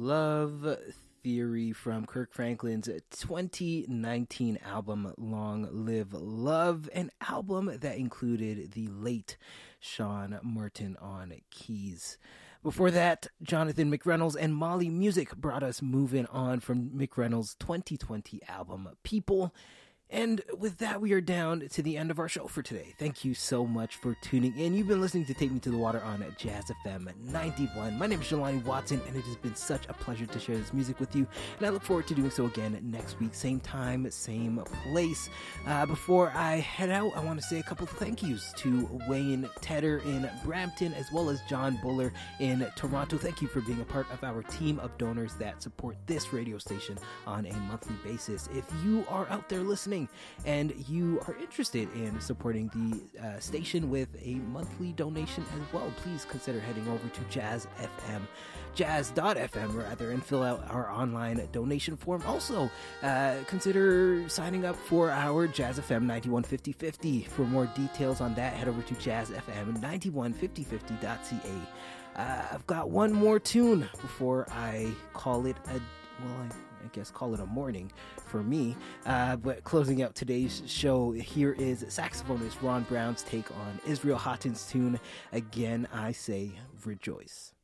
Love Theory from Kirk Franklin's 2019 album Long Live Love, an album that included the late Sean Martin on keys. Before that, Jonathan McReynolds and Molly Music brought us Moving On from McReynolds' 2020 album People. And with that, we are down to the end of our show for today. Thank you so much for tuning in. You've been listening to Take Me to the Water on Jazz FM 91. My name is Jelani Watson, and it has been such a pleasure to share this music with you. And I look forward to doing so again next week, same time, same place. Before I head out, I want to say a couple of thank yous to Wayne Tedder in Brampton, as well as John Buller in Toronto. Thank you for being a part of our team of donors that support this radio station on a monthly basis. If you are out there listening, and you are interested in supporting the station with a monthly donation as well, please consider heading over to jazz.fm rather, and fill out our online donation form. Also, consider signing up for our Jazz FM 915050. For more details on that, head over to jazzfm915050.ca. I've got one more tune before I call it I guess call it a morning for me. But closing out today's show, here is saxophonist Ron Brown's take on Israel Houghton's tune, Again I Say Rejoice.